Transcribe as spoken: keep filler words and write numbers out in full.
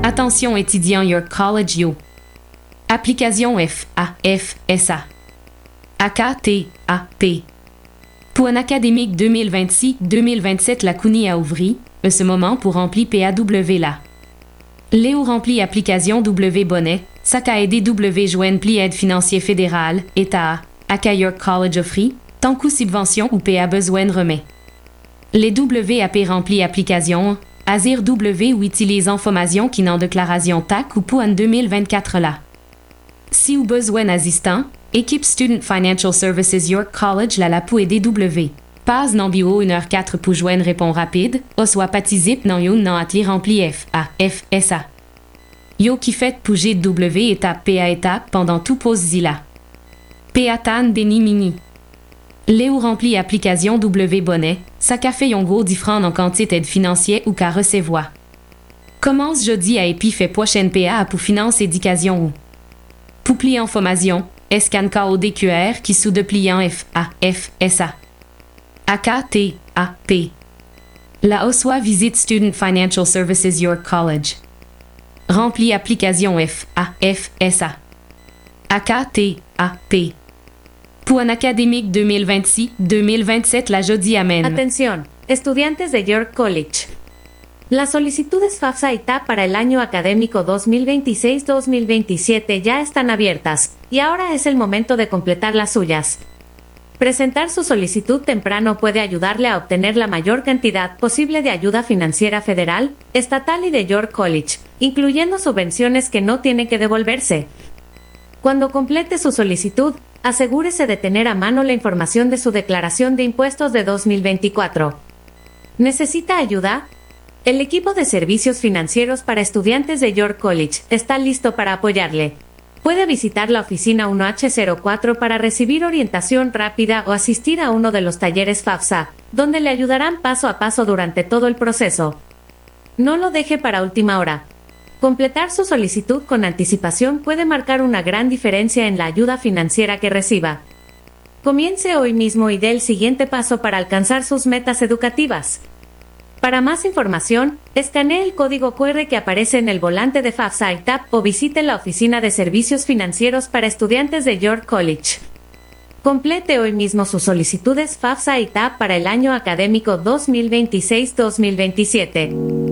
Attention étudiants York College Yo. Application F A F S A. A K T A P. Pour un académique deux mille vingt-six deux mille vingt-sept, la C U N I a ouvert, en ce moment pour remplir P A W là. Léo remplit application W bonnet, ça qu'a aidé W joindre pli aide financier fédéral, État, A K York College offrit, tant coup subvention ou P A besoin de remet. Les W A P remplit application, Azir W ou utilise information qui n'en déclaration T A C ou pour un deux mille vingt-quatre là. Si ou besoin assistant, équipe Student Financial Services York College la la pour aider W. Pas non bio une heure quatre pour joindre répond rapide, ou soit patizip non yo non atli rempli F A F S A. Yo qui fait pour G W étape P A étape pendant tout pause zila. P A tan béni mini. Léo remplit application W bonnet, ça qu'a fait yongo différent en quantité de financier ou qu'à recevoir. Commence jeudi à épi fait prochaine P A pour finance éducation ou. Pour plier information, escan K O D Q R qui sous de pliant F A F S A. A K T A P. La Oswa visite Student Financial Services York College. Remplis application F A F S A. A K T A P. Pour un académique deux mille vingt-six deux mille vingt-sept, la jeudi amène. Atención, estudiantes de York College. Las solicitudes FAFSA y T A para el año académico dos mil veintiséis dos mil veintisiete ya están abiertas, y ahora es el momento de completar las suyas. Presentar su solicitud temprano puede ayudarle a obtener la mayor cantidad posible de ayuda financiera federal, estatal y de York College, incluyendo subvenciones que no tiene que devolverse. Cuando complete su solicitud, asegúrese de tener a mano la información de su declaración de impuestos de dos mil veinticuatro. ¿Necesita ayuda? El equipo de servicios financieros para estudiantes de York College está listo para apoyarle. Puede visitar la oficina uno H cero cuatro para recibir orientación rápida o asistir a uno de los talleres FAFSA, donde le ayudarán paso a paso durante todo el proceso. No lo deje para última hora. Completar su solicitud con anticipación puede marcar una gran diferencia en la ayuda financiera que reciba. Comience hoy mismo y dé el siguiente paso para alcanzar sus metas educativas. Para más información, escanee el código Q R que aparece en el volante de FAFSA y T A P o visite la oficina de servicios financieros para estudiantes de York College. Complete hoy mismo sus solicitudes FAFSA y T A P para el año académico dos mil veintiséis dos mil veintisiete.